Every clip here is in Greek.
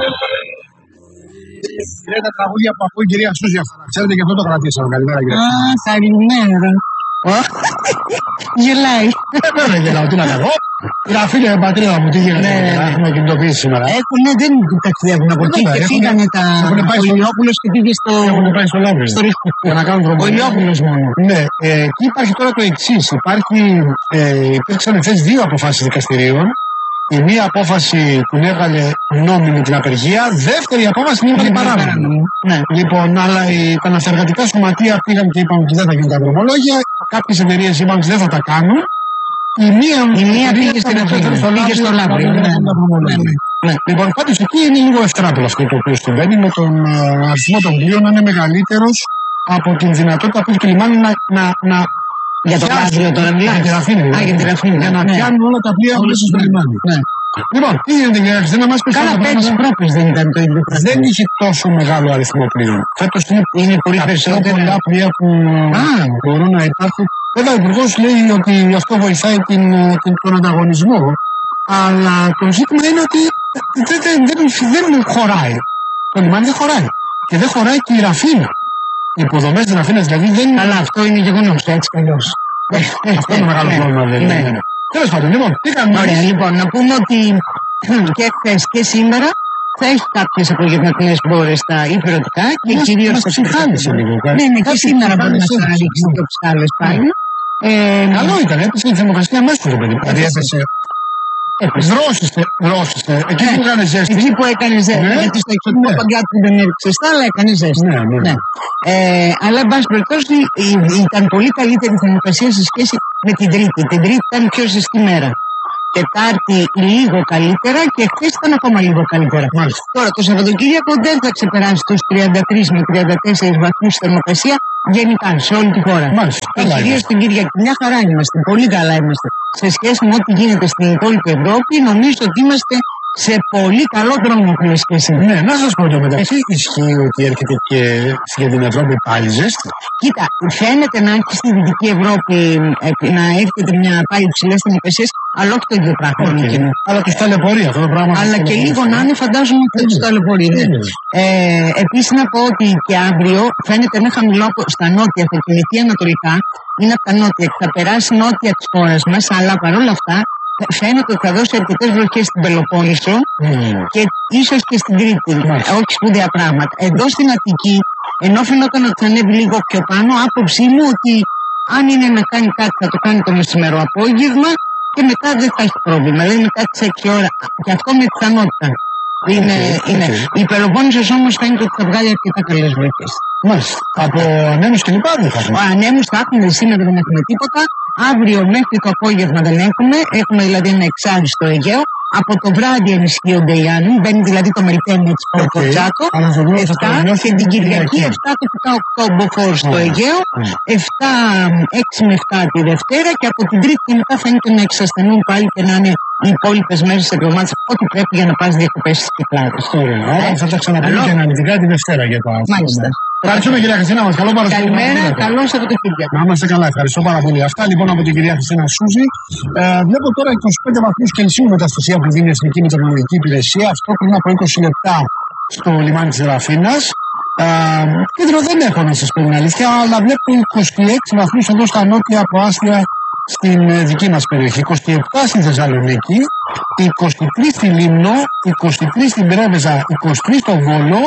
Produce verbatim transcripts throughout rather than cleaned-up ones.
Είναι τα τραγούδια που ακούει η κυρία Σούζη αυτά. Ξέρετε και αυτό το κρατήσαμε. Καλημέρα, κυρία. Α, καλημέρα. Γελάει. Δεν γελάω, τι να κάνω. Η Ραφίλια, η πατρίδα μου, τι γίνεται. Έχουμε κινητοποιήσει σήμερα. Έχουν, δεν ταξιδεύουν από εκεί και φύγανε τα. Ο Ηλιόπουλος και πήγε στο. Έχουν πάει στο Λάμπρι. Για να κάνουν τρομοκρατία. Ο Ηλιόπουλος μόνο. Ναι, εκεί υπάρχει τώρα το εξής. Υπήρξαν εχθές δύο αποφάσεις δικαστηρίων. Η μία απόφαση που έβγαλε νόμιμη την απεργία, δεύτερη απόφαση την έβγαλε παράνομη. Ναι. Λοιπόν, αλλά οι, τα ναυτεργατικά σωματεία πήγαν και είπαν ότι δεν θα γίνουν τα δρομολόγια. Κάποιες εταιρείες είπαν ότι δεν θα τα κάνουν. Η μία, η μία πήγε στην Αθήνα, πήγε στο Λάμπρι. Λοιπόν, πάντως εκεί είναι λίγο ευτράπελο αυτό το οποίο συμβαίνει, με τον uh, αριθμό των πλοίων να είναι μεγαλύτερος από την δυνατότητα που έχει το λιμάνι να. να, να για το Λάμπριο τώρα μιλάς. Για την Αθήνα. Α, για την Αθήνα. Για να ναι. πιάνουν όλα τα πλοία μέσα στο λιμάνι. Ναι. Λοιπόν, τι γίνεται, κυρία Χριστίνα, να μας πεις. Καλά, πέρυσι πρόπες δεν ήταν το ίδιο. Δεν είχε τόσο μεγάλο αριθμό πλοίων. Φέτος είναι, είναι πολύ περισσότερα. Πολλά πλοία που Α, μπορούν να υπάρχουν. Βέβαια, ο Υπουργός λέει ότι αυτό βοηθάει την, την, τον ανταγωνισμό. Αλλά το ζήτημα είναι ότι δεν, δεν, δεν, δεν χωράει. Το λιμάνι δεν χωράει. Και δεν χωράει και η Ραφίνα. Οι υποδομές της Ραφίνας δηλαδή δεν είναι. Αλλά αυτό είναι γεγονός, έτσι καλλιώς. Αυτό είναι μεγάλο πρόβλημα, δηλαδή. Τέλος πάντων, λοιπόν, τι κάνουμε. Ωραία, λοιπόν, να πούμε ότι και χθες και σήμερα θα έχει κάποιες απογευματινές μπόρες στα υπηρετικά και κυρίως στα ψυχάλισε λίγο. Ναι, ναι, και σήμερα μπορεί να σας ρίξει το ψυχάλες πάλι. Καλό ήταν, έπεσε η θερμοκρασία μέσα στο παιδί. Δηλαδή έπεσε. Δρόσισε, δρόσισε. Εκεί που έκανε ζέστη. Εκεί που έκανε ζέστη. Γιατί στο εξωτικό παγκάτι δεν έριξε στα, αλλά έκανε ζέστη. Ναι, ναι. ναι. Ε, αλλά, εν πάση περιπτώσει, ήταν πολύ καλύτερη η θερμοκρασία σε σχέση με την Τρίτη. Την Τρίτη ήταν πιο ζεστή μέρα. Τετάρτη λίγο καλύτερα και χθες ήταν ακόμα λίγο καλύτερα. Μάλιστα. Τώρα το Σαββατοκύριακο δεν θα ξεπεράσει τους τριάντα τρεις με τριάντα τέσσερις βαθμούς θερμοκρασία γενικά σε όλη τη χώρα. Μάλιστα. Και κυρίως την Κυριακή. Μια χαρά είμαστε. Πολύ καλά είμαστε. Σε σχέση με ό,τι γίνεται στην υπόλοιπη Ευρώπη, νομίζω ότι είμαστε σε πολύ καλό δρόμο, φίλε και εσύ. Ναι, να σας πω το μεταξύ, ισχύει ότι έρχεται και για την Ευρώπη πάλι ζέστη. Κοίτα, φαίνεται να έχει στη Δυτική Ευρώπη να έρχεται μια πάλι ψηλές θερμοκρασίες, αλλά όχι το ίδιο πράγμα. Okay. Αλλά τους ταλαιπωρεί αυτό το πράγμα. Αλλά και λίγο να είναι, φαντάζομαι ότι τους ταλαιπωρεί. Ε, Επίσης να πω ότι και αύριο φαίνεται ένα χαμηλό στα νότια, θα κινηθεί ανατολικά, είναι από τα νότια και θα περάσει νότια της χώρας μας, αλλά παρόλα αυτά φαίνεται ότι θα δώσει αρκετές βροχές στην Πελοπόννησο mm. και ίσως και στην Κρήτη. Mm. Όχι σπουδαία πράγματα. Εδώ στην Αττική, ενώ φαινόταν ότι θα ανέβει λίγο πιο πάνω, άποψή μου ότι αν είναι να κάνει κάτι θα το κάνει το μεσημερό απόγευμα και μετά δεν θα έχει πρόβλημα. Δηλαδή μετά τις έξι ώρα. Και αυτό με πιθανότητα. Είναι, okay. είναι. Okay. Η Πελοπόννησος όμως φαίνεται ότι θα βγάλει αρκετά καλές βροχές. Μάλιστα. Από ανέμους και λοιπά δεν θα έχουμε. Ανέμους θα έχουμε, σήμερα δεν έχουμε τίποτα. Αύριο μέχρι το απόγευμα δεν έχουμε. Έχουμε δηλαδή ένα εξάρι στο Αιγαίο. Από το βράδυ ενισχύονται οι άνεμοι. Μπαίνει δηλαδή το Μελτέμι έτσι από το Τσάκο. εφτά και την Κυριακή εφτά τοπικά οκτώ μποφόρ στο Αιγαίο. εφτά, έξι με εφτά τη Δευτέρα. Και από την Τρίτη και μετά φαίνεται να εξασθενούν πάλι και να είναι οι υπόλοιπες μέρες της εβδομάδας ό,τι πρέπει για να πας διακοπές στις Κυκλάδες. Ωραία. Άρα θα τα ξαναπούμε και αναλυτικά τη Δευτέρα για τα. Μάλιστα. Ευχαριστούμε κυρία Χριστίνα μας. Καλό Παρασκευή. Καλημέρα, καλό Σαββατοκύριακο. Να είμαστε καλά, ευχαριστώ πάρα πολύ. Αυτά λοιπόν από την κυρία Χριστίνα Σούζη. Ε, βλέπω τώρα είκοσι πέντε βαθμούς Κελσίου μεταστασία που δίνει η Εθνική Μετεωρολογική Υπηρεσία. Αυτό πριν από είκοσι λεπτά στο λιμάνι της Ραφίνας. Ε, κέντρο δεν έχω να σας πω την αλήθεια, αλλά βλέπω είκοσι έξι βαθμούς εδώ στα νότια προάστια στην δική μας περιοχή. είκοσι επτά στην Θεσσαλονίκη, είκοσι τρεις στη Λίμνο, είκοσι τρεις στην Πρέβεζα, είκοσι τρεις στο Βόλο.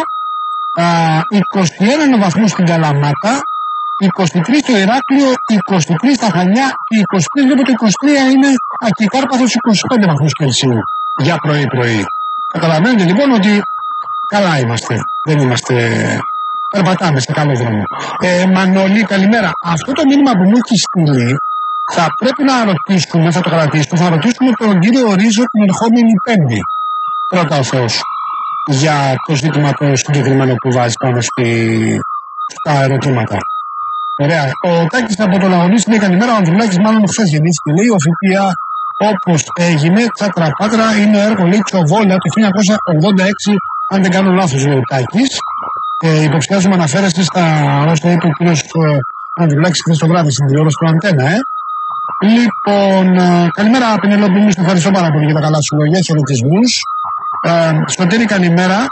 είκοσι ένα βαθμούς στην Καλαμάτα, είκοσι τρεις στο Ηράκλειο, είκοσι τρεις στα Χανιά και είκοσι τρεις βλέπω το είκοσι τρία είναι και Κάρπαθος είκοσι πέντε βαθμούς Κελσίου για πρωί-πρωί. Καταλαβαίνετε λοιπόν ότι καλά είμαστε, δεν είμαστε, περπατάμε σε καλό δρόμο. Ε, Μανώλη, καλημέρα. Αυτό το μήνυμα που μου έχει στείλει θα πρέπει να ρωτήσουμε, θα το κρατήσουμε, θα ρωτήσουμε τον κύριο Ρίζο την ερχόμενη Πέμπτη. Πρώτα ο Θεός. Για το ζήτημα το συγκεκριμένο που βάζει πάνω στη, στα ερωτήματα. Ωραία. Ο Τάκης από το Λαγωνίσι λέει καλημέρα. Ο Ανδρουλάκης μάλλον χθες γεννήθηκε. Λέει ο ΦΠΑ όπως έγινε τσάτρα-πάτρα είναι έργο λέει Τσοβόλα το χίλια εννιακόσια ογδόντα έξι. Αν δεν κάνω λάθος λέει ο Τάκης. Ε, υποψιάζομαι αναφέρεστε στα όσα είπε ο κύριος Ανδρουλάκης χθες το βράδυ στην τηλεόραση του Αντένα. Ε. Λοιπόν, καλημέρα Πενελόπη μου. Ευχαριστώ πάρα πολύ για τα καλά σου λόγια. Χαιρετισμούς. Ε, Σωτήρη, καλημέρα.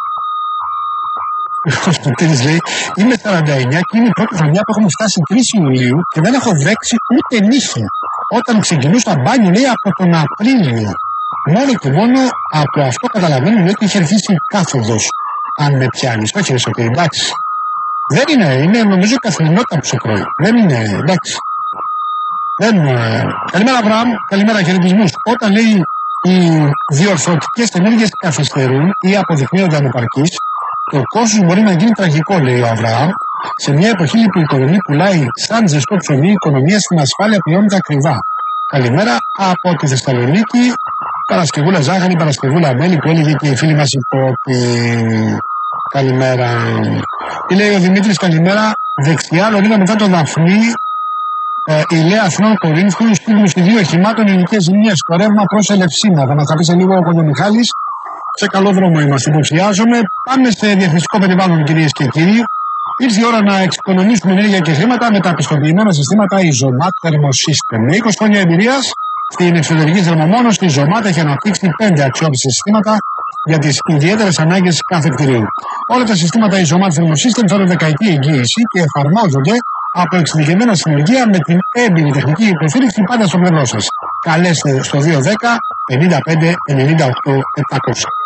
Ο Σωτήρης λέει: είμαι σαράντα εννιά και είναι η πρώτη χρονιά που έχουμε φτάσει τρεις Ιουλίου και δεν έχω δέξει ούτε νύχη. Όταν ξεκινούσα μπάνιο, λέει, από τον Απρίλιο. Μόνο και μόνο από αυτό καταλαβαίνω ότι έχει αρχίσει η κάθοδος. Αν με πιάνεις, όχι ρε Σωτήρη, εντάξει. Δεν είναι, είναι νομίζω η καθημερινότητα που σε τρώει. Δεν είναι, εντάξει. Δεν, ε... Καλημέρα, Αβραάμ, καλημέρα, χαιρετισμούς. Όταν λέει οι διορθωτικές ενέργειες καθυστερούν ή αποδεικνύονται ανεπαρκείς, το κόστος μπορεί να γίνει τραγικό, λέει ο Αβραάμ. Σε μια εποχή που η οικονομία πουλάει σαν ζεστό ψωμί, η οικονομία στην ασφάλεια πληρώνεται ακριβά. Καλημέρα από τη Θεσσαλονίκη. Παρασκευούλα Ζάχαρη, Παρασκευούλα Μέλη, που έλεγε και η φίλη μας υπότη. Καλημέρα. Τι λέει ο Δημήτρης, καλημέρα. Δεξιά, Λωρίδα μετά το Δαφνί. Ε, η Λέα Αθηνών Κορίνθου, στείλουν στη δύο οχημάτων ελληνικές ζημίες. Το ρεύμα προς Ελευσίνα. Θα μας τα πει σε λίγο ο Κοντομιχάλης. Σε καλό δρόμο είμαστε, υποψιάζομαι. Πάμε σε διαφημιστικό περιβάλλον, κυρίες και κύριοι. Ήρθε η ώρα να εξοικονομήσουμε ενέργεια και χρήματα με τα πιστοποιημένα συστήματα η Zomat Thermosystem. Με είκοσι χρόνια εμπειρίας στην εξωτερική θερμομόνωση, η Zomat έχει αναπτύξει πέντε αξιόπιστα συστήματα για τις ιδιαίτερες ανάγκες κάθε κτηρίου. Όλα τα συστήματα η Zomat Thermosystem φέρουν δεκαετή εγγύηση και εφαρμόζονται από εξειδικευμένα συνεργεία με την έμπειρη τεχνική υποστήριξη πάντα στο πλευρό σας. Καλέστε στο δύο ένα μηδέν πενήντα πέντε ενενήντα οκτώ επτακόσια.